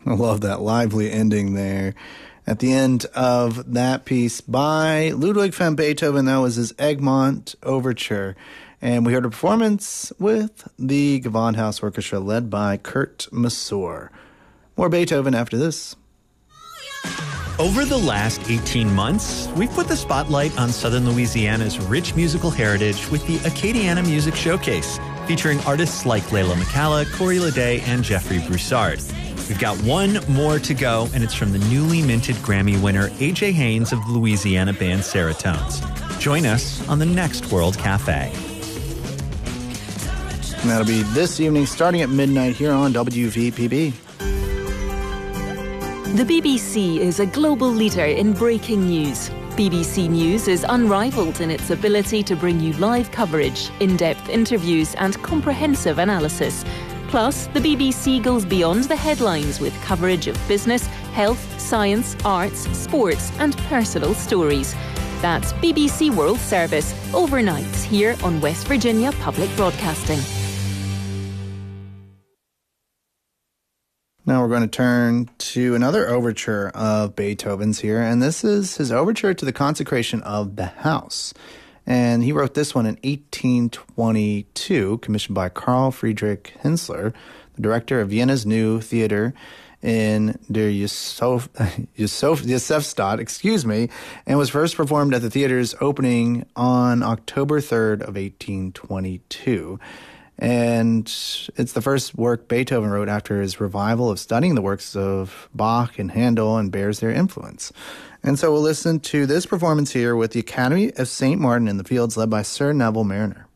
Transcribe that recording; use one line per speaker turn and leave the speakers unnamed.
I love that lively ending there. At the end of that piece by Ludwig van Beethoven, that was his Egmont Overture. And we heard a performance with the Gewandhaus Orchestra led by Kurt Masur. More Beethoven after this.
Over the last 18 months, we've put the spotlight on Southern Louisiana's rich musical heritage with the Acadiana Music Showcase, featuring artists like Layla McCalla, Corey Leday, and Jeffrey Broussard. We've got one more to go, and it's from the newly minted Grammy winner A.J. Haynes of the Louisiana band Seratones. Join us on the next World Cafe.
And that'll be this evening starting at midnight here on WVPB.
The BBC is a global leader in breaking news. BBC News is unrivaled in its ability to bring you live coverage, in-depth interviews and comprehensive analysis. Plus, the BBC goes beyond the headlines with coverage of business, health, science, arts, sports and personal stories. That's BBC World Service, overnights here on West Virginia Public Broadcasting.
Now we're going to turn to another overture of Beethoven's here, and this is his overture to the consecration of the house. And he wrote this one in 1822, commissioned by Carl Friedrich Hensler, the director of Vienna's new theater in der Josefstadt, and was first performed at the theater's opening on October 3rd of 1822. And it's the first work Beethoven wrote after his revival of studying the works of Bach and Handel and bears their influence. And so we'll listen to this performance here with the Academy of St. Martin in the Fields led by Sir Neville Mariner.